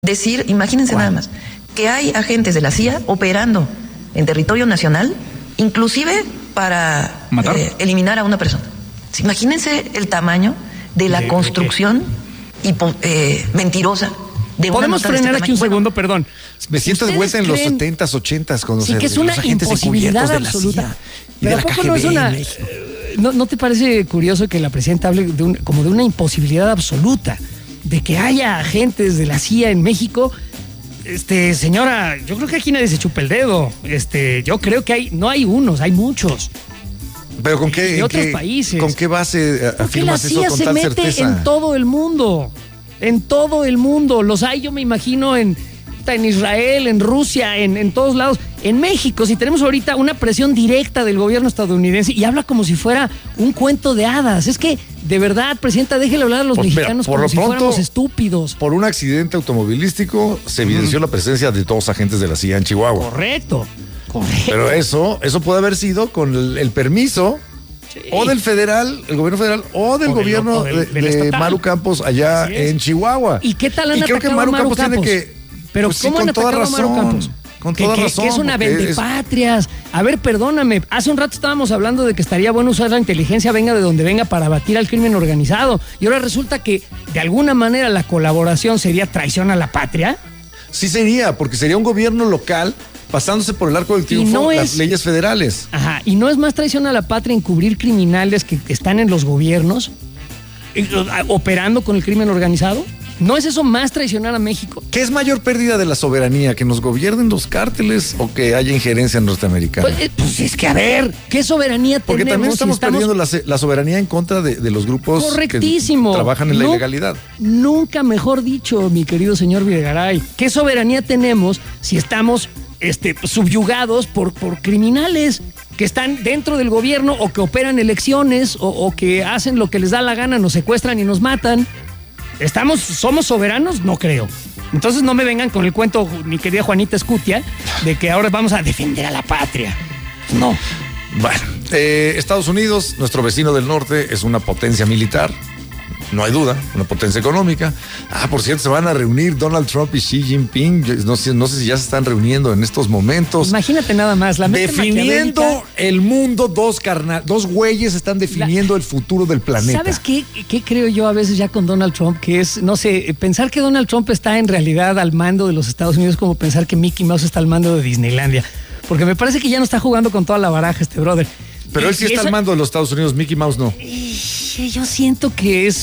decir, imagínense nada más, que hay agentes de la CIA operando en territorio nacional, inclusive para eliminar a una persona. Imagínense el tamaño de la construcción mentirosa. Podemos frenar aquí un segundo, perdón. Me siento de vuelta en los 70s, 80s, cuando sí, que es una imposibilidad absoluta. Pero ¿a poco no es una... ¿No te parece curioso que la presidenta hable como de una imposibilidad absoluta? De que haya agentes de la CIA en México. Señora, yo creo que aquí nadie se chupa el dedo. Yo creo que no hay unos, hay muchos. ¿Pero con qué? De otros países. ¿Con qué base afirmas eso con tal certeza? Porque la CIA se mete en todo el mundo. En todo el mundo. Los hay, yo me imagino, en Israel, en Rusia, en todos lados. En México, si tenemos ahorita una presión directa del gobierno estadounidense y habla como si fuera un cuento de hadas. Es que, de verdad, presidenta, déjele hablar a los mexicanos como si fuéramos estúpidos. Por un accidente automovilístico se evidenció la presencia de 2 agentes de la CIA en Chihuahua. Correcto. Pero eso puede haber sido con el permiso o del federal, el gobierno federal, o del gobierno de Maru Campos allá en Chihuahua. ¿Y qué tal han atacado creo que Maru Campos tiene que... Pero pues ¿cómo han atacado a Maru Campos? Con toda razón. Que es una vendepatrias. A ver, perdóname. Hace un rato estábamos hablando de que estaría bueno usar la inteligencia, venga de donde venga, para abatir al crimen organizado. Y ahora resulta que, de alguna manera, la colaboración sería traición a la patria. Sí sería, porque sería un gobierno local pasándose por el arco del triunfo las leyes federales. Ajá. ¿Y no es más traición a la patria encubrir criminales que están en los gobiernos operando con el crimen organizado? ¿No es eso más traicionar a México? ¿Qué es mayor pérdida de la soberanía? ¿Que nos gobiernen los cárteles o que haya injerencia norteamericana? Pues es que, a ver, ¿qué soberanía Porque tenemos? Porque también estamos perdiendo la soberanía en contra de los grupos correctísimo. Que trabajan en la ilegalidad. Nunca mejor dicho, mi querido señor Videgaray. ¿Qué soberanía tenemos si estamos subyugados por criminales que están dentro del gobierno o que operan elecciones o que hacen lo que les da la gana, nos secuestran y nos matan? ¿Somos soberanos? No creo. Entonces no me vengan con el cuento, mi querida Juanita Escutia, de que ahora vamos a defender a la patria. No. Bueno, Estados Unidos, nuestro vecino del norte, es una potencia militar. No hay duda, una potencia económica. Por cierto, se van a reunir Donald Trump y Xi Jinping. No sé si ya se están reuniendo en estos momentos. Imagínate nada más, la mente definiendo el mundo, dos güeyes están definiendo el futuro del planeta. ¿Sabes qué creo yo a veces ya con Donald Trump? Que es, no sé, pensar que Donald Trump está en realidad al mando de los Estados Unidos como pensar que Mickey Mouse está al mando de Disneylandia. Porque me parece que ya no está jugando con toda la baraja este brother. Pero él sí está al mando de los Estados Unidos, Mickey Mouse no. Yo siento que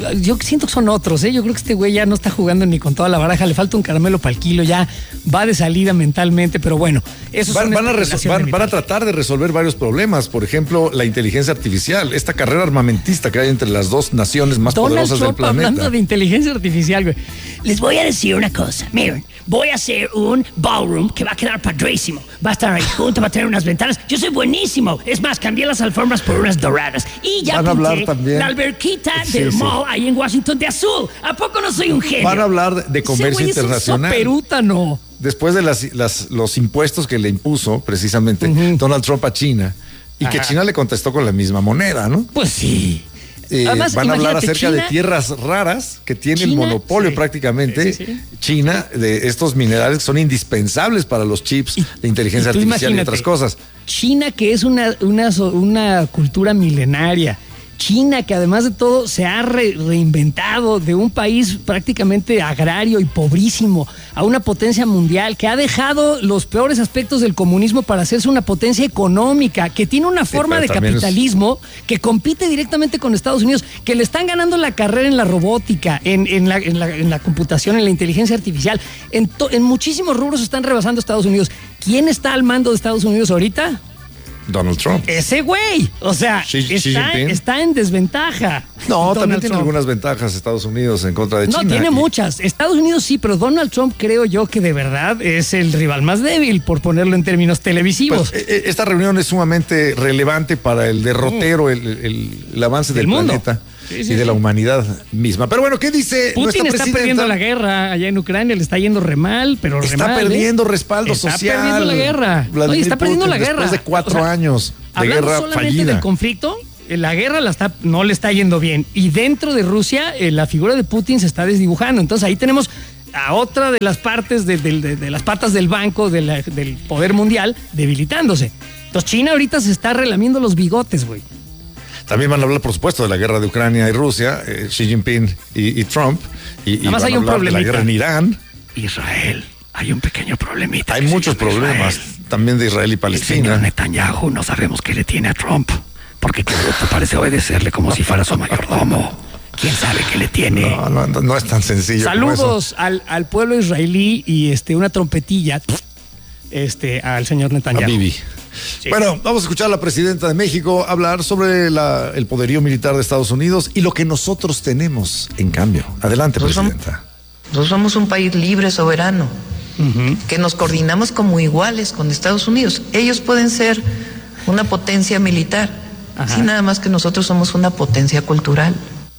son otros, Yo creo que este güey ya no está jugando ni con toda la baraja, le falta un caramelo para el kilo, ya va de salida mentalmente, pero bueno, eso van a tratar de resolver varios problemas, por ejemplo, la inteligencia artificial, esta carrera armamentista que hay entre las dos naciones más poderosas del planeta. Hablando de inteligencia artificial, güey. Les voy a decir una cosa, miren, voy a hacer un ballroom que va a quedar padrísimo, va a estar ahí junto, va a tener unas ventanas, yo soy buenísimo, es más, cambié las alfombras por unas doradas y ya pinté la alberquita del mall ahí en Washington de azul. ¿A poco no soy un genio? Van a hablar de comercio internacional. Soperútano. Después de los impuestos que le impuso precisamente Donald Trump a China y que China le contestó con la misma moneda, ¿no? Pues sí. Además, van a hablar acerca de tierras raras que tiene el monopolio prácticamente China de estos minerales que son indispensables para los chips de inteligencia artificial y otras cosas. China, que es una cultura milenaria. China, que además de todo se ha reinventado de un país prácticamente agrario y pobrísimo a una potencia mundial, que ha dejado los peores aspectos del comunismo para hacerse una potencia económica, que tiene una forma de capitalismo que compite directamente con Estados Unidos, que le están ganando la carrera en la robótica, en la computación, en la inteligencia artificial. En muchísimos rubros están rebasando a Estados Unidos. ¿Quién está al mando de Estados Unidos ahorita? Donald Trump. Ese güey. O sea, está en desventaja. No, también tiene algunas ventajas Estados Unidos en contra de China. No, tiene muchas. Estados Unidos sí, pero Donald Trump creo yo que de verdad es el rival más débil, por ponerlo en términos televisivos. Pues, esta reunión es sumamente relevante para el derrotero, el avance del planeta. Y de la humanidad misma. Pero bueno, ¿qué dice Putin? Está perdiendo la guerra allá en Ucrania, le está yendo re mal, pero está perdiendo respaldo social. Está perdiendo la guerra. Está perdiendo la guerra. Después de 4 años de guerra fallida. Hablando solamente del conflicto, la guerra no le está yendo bien. Y dentro de Rusia, la figura de Putin se está desdibujando. Entonces ahí tenemos a otra de las partes de las patas del banco del poder mundial debilitándose. Entonces China ahorita se está relamiendo los bigotes, güey. También van a hablar, por supuesto, de la guerra de Ucrania y Rusia, Xi Jinping y Trump. Y además hay un problemita. De la guerra en Irán. Israel, hay un pequeño problemita. Hay muchos problemas también de Israel y Palestina. El señor Netanyahu no sabemos qué le tiene a Trump, porque qué bruto parece obedecerle como si fuera su mayordomo. ¿Quién sabe qué le tiene? No es tan sencillo. Saludos al pueblo israelí y una trompetilla al señor Netanyahu. A Bibi. Sí. Bueno, vamos a escuchar a la presidenta de México hablar sobre el poderío militar de Estados Unidos y lo que nosotros tenemos en cambio. Adelante, presidenta. Nosotros somos un país libre, soberano, que nos coordinamos como iguales con Estados Unidos. Ellos pueden ser una potencia militar, sí, nada más que nosotros somos una potencia cultural.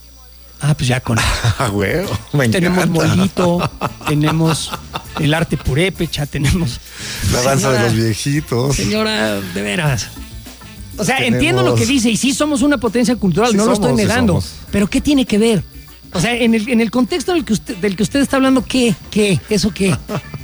Pues ya con güey, me tenemos molito, tenemos el arte purépecha, tenemos la danza de los viejitos. Señora, de veras. O sea, entiendo lo que dice y sí somos una potencia cultural, sí no lo estoy negando. Pero ¿qué tiene que ver? O sea, en el contexto del que usted está hablando, ¿qué? ¿Eso qué?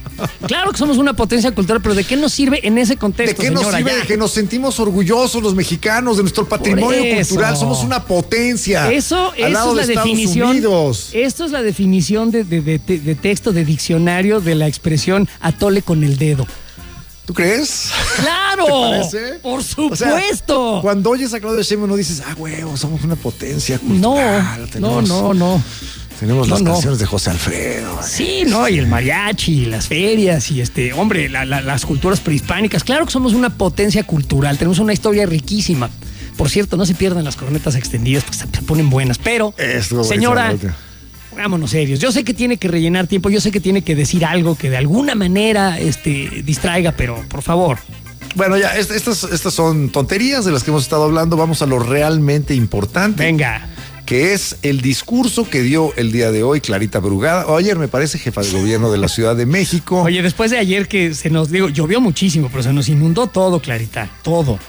Claro que somos una potencia cultural, pero ¿de qué nos sirve en ese contexto, señora? ¿De qué nos sirve? Ya. De que nos sentimos orgullosos los mexicanos de nuestro patrimonio cultural. Somos una potencia. Eso es la definición. Unidos. Esto es la definición de texto, de diccionario, de la expresión atole con el dedo. ¿Tú crees? ¡Claro! ¿Te parece? ¡Por supuesto! O sea, cuando oyes a Claudia Sheinbaum no dices, huevo, somos una potencia cultural. No. Tenemos las canciones de José Alfredo. Sí, y el mariachi, y las ferias, y hombre, las culturas prehispánicas. Claro que somos una potencia cultural, tenemos una historia riquísima. Por cierto, no se pierdan las cornetas extendidas porque se ponen buenas. Pero, señora, vámonos serios. Yo sé que tiene que rellenar tiempo, yo sé que tiene que decir algo que de alguna manera distraiga, pero por favor. Bueno, ya, estas son tonterías de las que hemos estado hablando. Vamos a lo realmente importante. Venga. Que es el discurso que dio el día de hoy Clarita Brugada, o ayer me parece, jefa de gobierno de la Ciudad de México. Oye, después de ayer que llovió muchísimo, pero se nos inundó todo, Clarita, todo.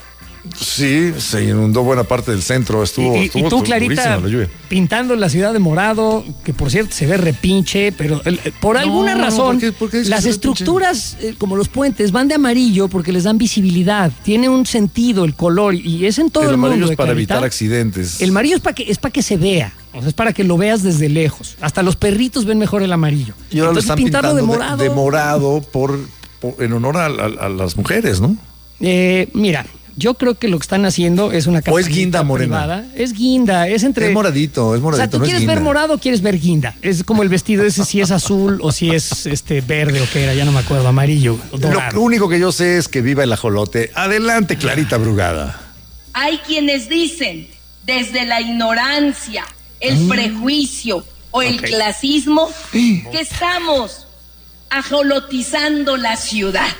Sí, se inundó buena parte del centro, y tú, Clarita, pintando la ciudad de morado, que por cierto se ve repinche, pero por alguna razón, ¿por qué las estructuras, como los puentes, van de amarillo porque les dan visibilidad, tiene un sentido el color y es en todo el mundo. El amarillo es para evitar accidentes. El amarillo es para que se vea, o sea, es para que lo veas desde lejos. Hasta los perritos ven mejor el amarillo. Y ahora entonces lo están pintando de morado en honor a las mujeres, ¿no? Mira, yo creo que lo que están haciendo es una campaña. ¿O es guinda morena? Privada. Es guinda, es entre... Es moradito. O sea, ¿tú quieres ver morado o quieres ver guinda? Es como el vestido ese, si es azul o si es verde o qué era, ya no me acuerdo, amarillo o dorado. Lo único que yo sé es que viva el ajolote. Adelante, Clarita Brugada. Hay quienes dicen, desde la ignorancia, el prejuicio o el clasismo, que estamos ajolotizando la ciudad.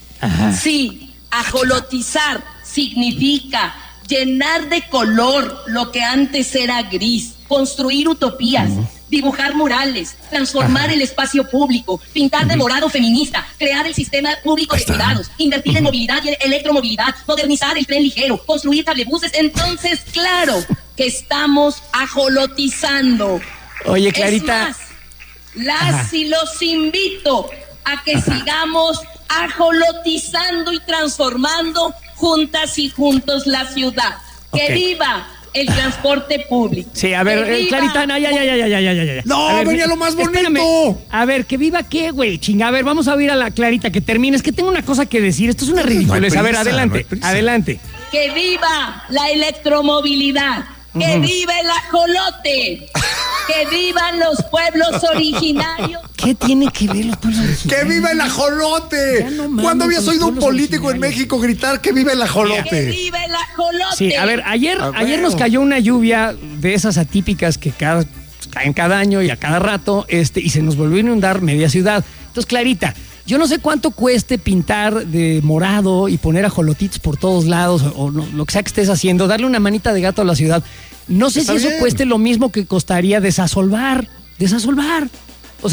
Sí, ajolotizar significa llenar de color lo que antes era gris, construir utopías, dibujar murales, transformar el espacio público, pintar de morado feminista, crear el sistema público de cuidados, invertir en movilidad y electromovilidad, modernizar el tren ligero, construir cablebuses. Entonces, claro que estamos ajolotizando. Oye, Clarita. Es más, y los invito a que sigamos ajolotizando y transformando juntas y juntos la ciudad. ¡Que viva el transporte público! Sí, a ver, Clarita, no, ya. No, venía lo más bonito. Espérame. A ver, ¿que viva qué, güey? Chinga, a ver, vamos a oír a la Clarita que termine. Es que tengo una cosa que decir. Esto es una ridiculez. A ver, adelante. ¡Que viva la electromovilidad! ¡Que viva el ajolote! ¡Que vivan los pueblos originarios! ¿Qué tiene que ver los pueblos originarios? ¡Que viva el ajolote! ¿Cuándo habías oído un político en México gritar que viva el ajolote? ¡Que viva el ajolote! Sí, a ver, ayer nos cayó una lluvia de esas atípicas que caen cada año y a cada rato, y se nos volvió a inundar media ciudad. Entonces, Clarita, yo no sé cuánto cueste pintar de morado y poner ajolotitos por todos lados o lo que sea que estés haciendo, darle una manita de gato a la ciudad. No sé si eso cueste lo mismo que costaría desasolvar. O sea,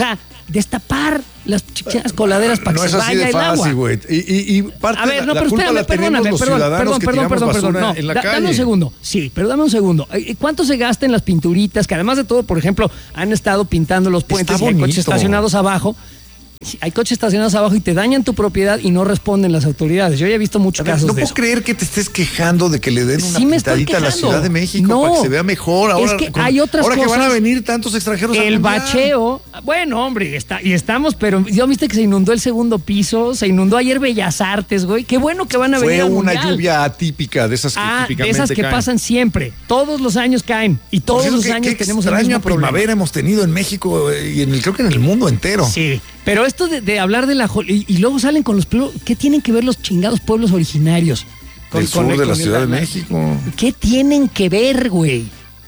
destapar las chiquitas coladeras para que se vaya el agua. No es así de fácil, güey. Y parte a ver, no, la pero culpa espérame, la tenemos los ciudadanos que tiramos basura en la calle. Dame un segundo. Sí, pero dame un segundo. ¿Cuánto se gasta en las pinturitas? Que además de todo, por ejemplo, han estado pintando los puentes y hay coches estacionados abajo. Hay coches estacionados abajo y te dañan tu propiedad y no responden las autoridades. Yo ya he visto muchos casos de eso. No puedo creer que te estés quejando de que le den una pintadita a la Ciudad de México para que se vea mejor. Ahora, es que hay otras cosas. Ahora que van a venir tantos extranjeros el bacheo, bueno, hombre, estamos, pero ¿ya viste que se inundó el segundo piso? Se inundó ayer Bellas Artes, güey. Qué bueno que van a venir al Mundial. Fue una lluvia atípica, de esas que típicamente de esas que caen. Pasan siempre. Todos los años caen. Y todos los años tenemos el mismo problema. Primavera hemos tenido en México y creo que en el mundo entero. Sí. Pero esto de hablar de la... Y luego salen con los pueblos... ¿Qué tienen que ver los chingados pueblos originarios? Del sur de la Ciudad de México. ¿Qué tienen que ver, güey?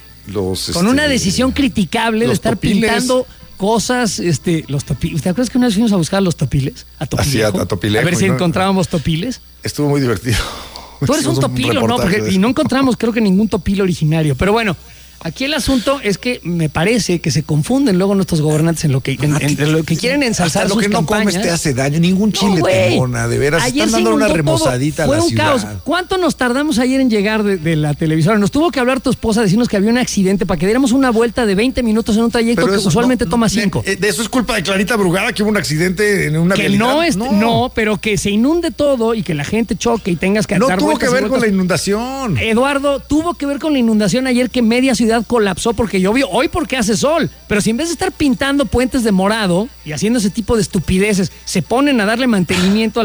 Con una decisión criticable de estar pintando cosas, los topiles. ¿Te acuerdas que una vez fuimos a buscar los topiles? A Topilejo. A Topilejo. A ver si encontrábamos topiles. Estuvo muy divertido. Tú eres un topilo, ¿no? Y no encontramos, creo que ningún topil originario. Pero bueno, aquí el asunto es que me parece que se confunden luego nuestros gobernantes en lo que quieren ensalzar sus campañas. Lo que no comes te hace daño, ningún chile te mona, de veras. Ayer están dando una remozadita a la ciudad. Fue un caos. ¿Cuánto nos tardamos ayer en llegar de la televisora? Nos tuvo que hablar tu esposa, decirnos que había un accidente para que diéramos una vuelta de 20 minutos en un trayecto que usualmente toma 5. De eso es culpa de Clarita Brugada, que hubo un accidente en una vialidad. No, pero que se inunde todo y que la gente choque y tengas que dar vueltas. No tuvo que ver con la inundación. Eduardo, tuvo que ver con la inundación ayer que media ciudad colapsó porque llovió, hoy porque hace sol, pero si en vez de estar pintando puentes de morado y haciendo ese tipo de estupideces, se ponen a darle mantenimiento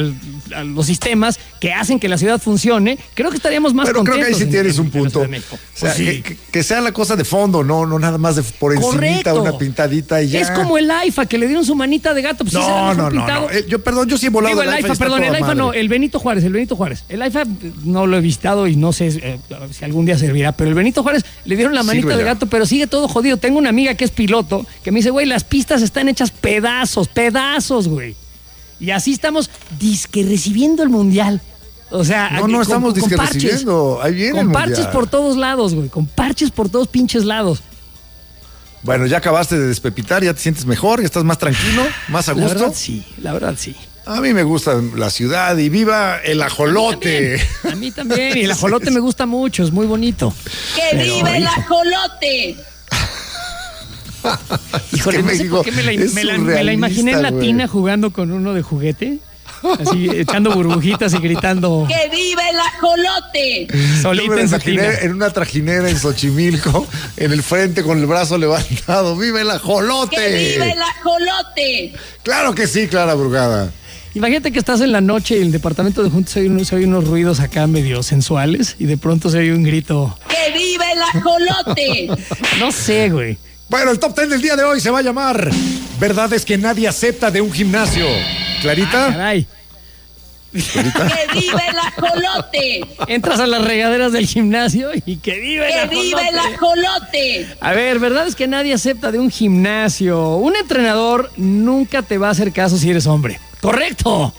a los sistemas que hacen que la ciudad funcione, creo que estaríamos más contentos. Pero creo que ahí sí tienes un punto. O sea, sí. que sea la cosa de fondo, no nada más de por encimita, una pintadita y ya. Es como el AIFA, que le dieron su manita de gato. Pues no. Yo sí he volado el AIFA, perdón, el AIFA no, el Benito Juárez. El AIFA no lo he visitado y no sé si algún día servirá, pero el Benito Juárez le dieron la manita de gato, pero sigue todo jodido. Tengo una amiga que es piloto que me dice, güey, las pistas están hechas pedazos, güey. Y así estamos disque recibiendo el Mundial. O sea, no estamos disque recibiendo. Ahí viene con parches por todos lados, güey. Con parches por todos pinches lados. Bueno, ya acabaste de despepitar, ya te sientes mejor, ya estás más tranquilo, más a gusto. La verdad sí. A mí me gusta la ciudad y viva el ajolote. A mí también. Y el ajolote me gusta mucho, es muy bonito. ¡Que viva el ajolote! Híjole, no sé por qué me la imaginé en Latina jugando con uno de juguete. Así, echando burbujitas y gritando ¡que viva el ajolote! Solita en una trajinera en Xochimilco, en el frente con el brazo levantado. ¡Viva el ajolote! ¡Que viva el ajolote! Claro que sí, Clara Brugada. Imagínate que estás en la noche y en el departamento de juntos se oyen unos ruidos acá medio sensuales y de pronto se oye un grito ¡que viva el ajolote! No sé, güey. Bueno, el top 10 del día de hoy se va a llamar Verdades que nadie acepta de un gimnasio. ¿Clarita? Caray. ¿Clarita? ¡Que viva el ajolote! Entras a las regaderas del gimnasio y ¡que viva el ajolote! ¡Que viva el ajolote! A ver, verdades que nadie acepta de un gimnasio. Un entrenador nunca te va a hacer caso si eres hombre. ¡Correcto!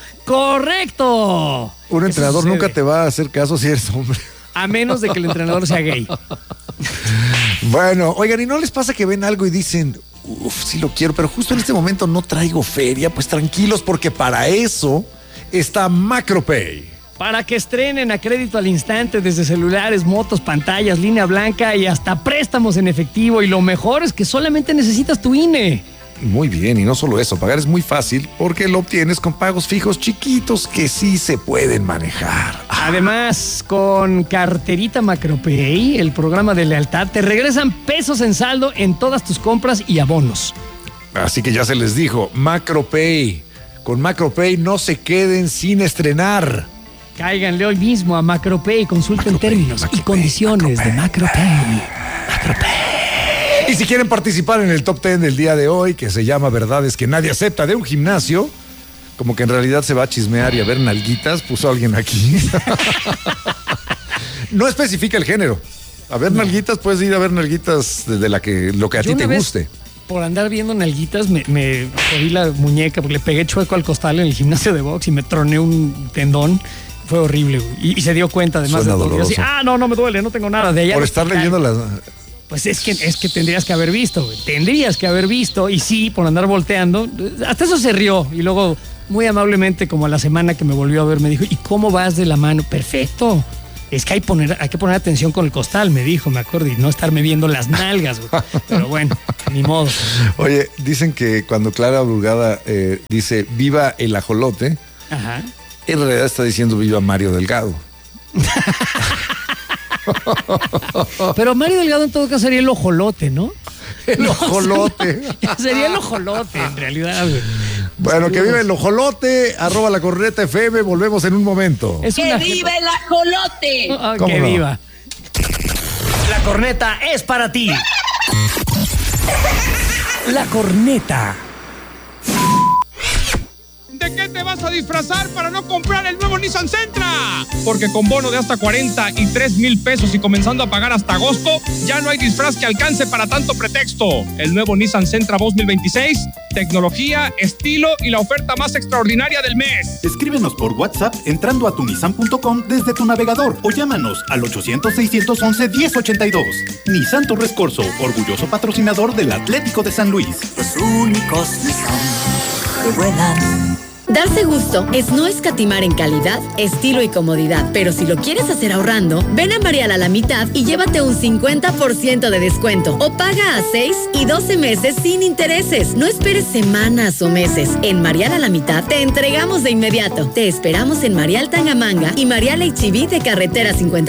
Un entrenador nunca te va a hacer caso si eres hombre. A menos de que el entrenador sea gay. Bueno, oigan, ¿y no les pasa que ven algo y dicen, sí lo quiero, pero justo en este momento no traigo feria? Pues tranquilos, porque para eso está MacroPay. Para que estrenen a crédito al instante desde celulares, motos, pantallas, línea blanca y hasta préstamos en efectivo. Y lo mejor es que solamente necesitas tu INE. Muy bien, y no solo eso, pagar es muy fácil porque lo obtienes con pagos fijos chiquitos que sí se pueden manejar. Además, con carterita MacroPay, el programa de lealtad, te regresan pesos en saldo en todas tus compras y abonos. Así que ya se les dijo, MacroPay. Con MacroPay no se queden sin estrenar. Cáiganle hoy mismo a MacroPay, consulten términos y condiciones de MacroPay. Y si quieren participar en el top 10 del día de hoy, que se llama Verdades que nadie acepta de un gimnasio, como que en realidad se va a chismear y a ver nalguitas, puso alguien aquí. No especifica el género. A ver nalguitas, puedes ir a ver nalguitas de lo que a ti te guste. Por andar viendo nalguitas me jodí la muñeca porque le pegué chueco al costal en el gimnasio de box y me troné un tendón. Fue horrible, güey. Y se dio cuenta además. Suena de todo. doloroso. Así, no me duele, no tengo nada de allá. Por estarle viendo las... Pues es que tendrías que haber visto, güey. Tendrías que haber visto. Y sí, por andar volteando. Hasta eso se rió. Y luego, muy amablemente, como a la semana que me volvió a ver, me dijo, ¿y cómo vas de la mano? Perfecto. Es que hay que poner atención con el costal, me dijo, me acuerdo, y no estarme viendo las nalgas, güey. Pero bueno, ni modo. Oye, dicen que cuando Clara Brugada dice viva el ajolote, ajá, en realidad está diciendo viva Mario Delgado. Pero Mario Delgado en todo caso sería el ojolote, ¿no? El ojolote. Sería el ojolote, en realidad, güey. Bueno, que viva el ojolote, @lacorneta.fm, volvemos en un momento. ¡Que viva el ajolote! Que no? viva. La corneta es para ti. La corneta. ¿De qué te vas a disfrazar para no comprar el nuevo Nissan Sentra? Porque con bono de hasta 43,000 pesos y comenzando a pagar hasta agosto, ya no hay disfraz que alcance para tanto pretexto. El nuevo Nissan Sentra 2026, tecnología, estilo y la oferta más extraordinaria del mes. Escríbenos por WhatsApp entrando a tunissan.com desde tu navegador o llámanos al 800-611-1082. Nissan Torres Corzo, orgulloso patrocinador del Atlético de San Luis. Los únicos Nissan que vuelan. Darse gusto es no escatimar en calidad, estilo y comodidad, pero si lo quieres hacer ahorrando, ven a Marial a la mitad y llévate un 50% de descuento o paga a 6 y 12 meses sin intereses. No esperes semanas o meses. En Marial a la mitad te entregamos de inmediato. Te esperamos en Marial Tangamanga y Marial H-E-B de carretera 50.